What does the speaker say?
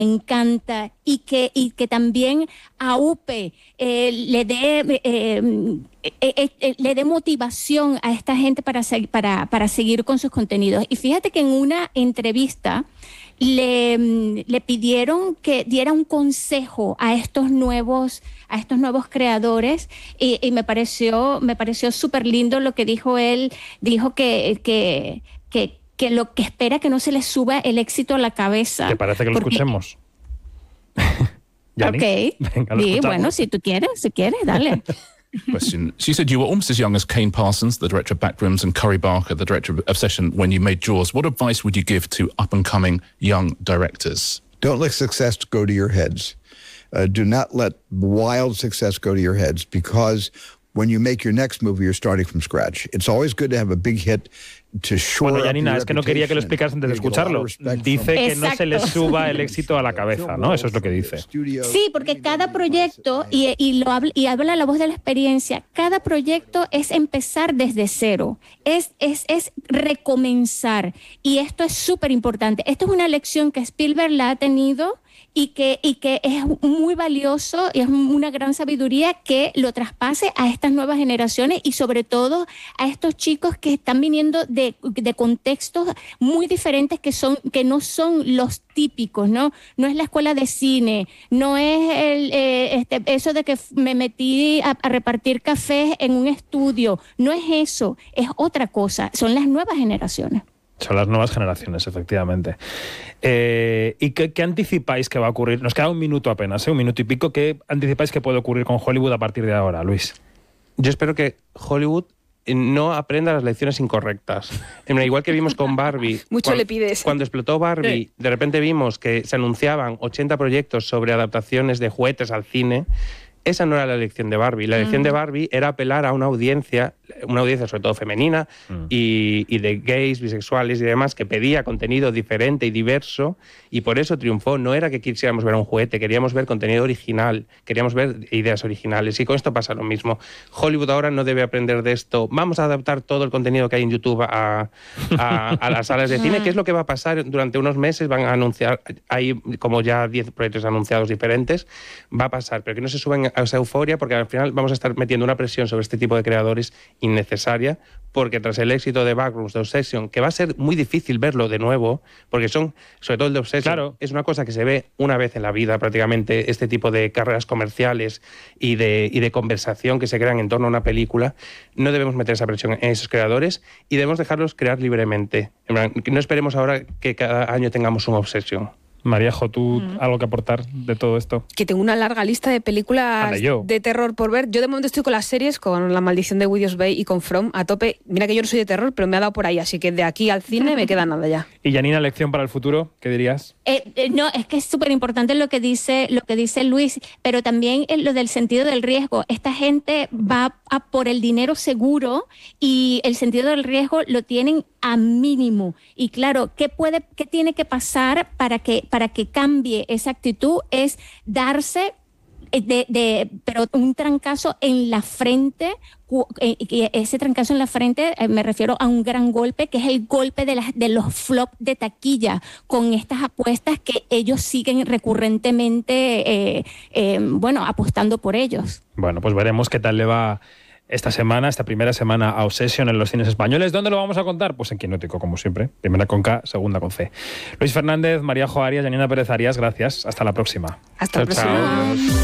encanta y que también a UPE le dé motivación a esta gente para seguir con sus contenidos. Y fíjate que en una entrevista le pidieron que diera un consejo a estos nuevos creadores y me pareció súper lindo lo que dijo él. Dijo que lo que espera que no se les suba el éxito a la cabeza. ¿Te parece que lo escuchemos? Ok. Venga, lo escuchamos. Bueno, si quieres, dale. Question. She said you were almost as young as Kane Parsons, the director of Backrooms, and Cory Barker, the director of Obsession, when you made Jaws. What advice would you give to up-and-coming young directors? Don't let success go to your heads. Do not let wild success go to your heads, because when you make your next movie, you're starting from scratch. It's always good to have a big hit to shore Bueno, up Janina, your es que no quería que lo explicas antes de escucharlo. Dice que no se le suba el éxito a la cabeza, ¿no? Eso es lo que dice. Sí, porque cada proyecto, y habla la voz de la experiencia, cada proyecto es empezar desde cero, es recomenzar. Y esto es súper importante. Esto es una lección que Spielberg la ha tenido y que es muy valioso y es una gran sabiduría que lo traspase a estas nuevas generaciones y sobre todo a estos chicos que están viniendo de contextos muy diferentes que no son los típicos, ¿no? No es la escuela de cine, no es eso de que me metí a repartir cafés en un estudio, no es eso, es otra cosa, son las nuevas generaciones. Son las nuevas generaciones, efectivamente. ¿Y qué anticipáis que va a ocurrir? Nos queda un minuto apenas, un minuto y pico. ¿Qué anticipáis que puede ocurrir con Hollywood a partir de ahora, Luis? Yo espero que Hollywood no aprenda las lecciones incorrectas. Igual que vimos con Barbie. Mucho le pides. Cuando explotó Barbie, de repente vimos que se anunciaban 80 proyectos sobre adaptaciones de juguetes al cine. Esa no era la elección de Barbie. La elección de Barbie era apelar a una audiencia sobre todo femenina y de gays, bisexuales y demás, que pedía contenido diferente y diverso, y por eso triunfó. No era que quisiéramos ver un juguete, queríamos ver contenido original, queríamos ver ideas originales, y con esto pasa lo mismo. Hollywood ahora no debe aprender de esto. Vamos a adaptar todo el contenido que hay en YouTube a las salas de cine, que es lo que va a pasar durante unos meses. Van a anunciar, hay como ya 10 proyectos anunciados diferentes, va a pasar, pero que no se suban a esa euforia, porque al final vamos a estar metiendo una presión sobre este tipo de creadores innecesaria, porque tras el éxito de Backrooms, de Obsession, que va a ser muy difícil verlo de nuevo, porque sobre todo el de Obsession, claro, es una cosa que se ve una vez en la vida prácticamente, este tipo de carreras comerciales y de conversación que se crean en torno a una película. No debemos meter esa presión en esos creadores y debemos dejarlos crear libremente. No esperemos ahora que cada año tengamos una Obsession. Maríajo, ¿tú algo que aportar de todo esto? Que tengo una larga lista de películas de terror por ver. Yo de momento estoy con las series, con La maldición de Williams Bay y con From a tope. Mira que yo no soy de terror, pero me ha dado por ahí, así que de aquí al cine me queda nada ya. Y Janina, lección para el futuro, ¿qué dirías? No, es que es súper importante lo que dice Luis, pero también lo del sentido del riesgo. Esta gente va a por el dinero seguro y el sentido del riesgo lo tienen a mínimo. Y claro, ¿qué tiene que pasar para que cambie esa actitud? Es darse pero un trancazo en la frente. Ese trancazo en la frente, me refiero a un gran golpe, que es el golpe de los flops de taquilla, con estas apuestas que ellos siguen recurrentemente apostando por ellos. Bueno, pues veremos qué tal le va esta primera semana a Obsession en los cines españoles. ¿Dónde lo vamos a contar? Pues en Quinótico, como siempre. Primera con K, segunda con C. Luis Fernández, Maríajo Arias, Janina Pérez Arias, gracias. Hasta la próxima. Hasta la próxima.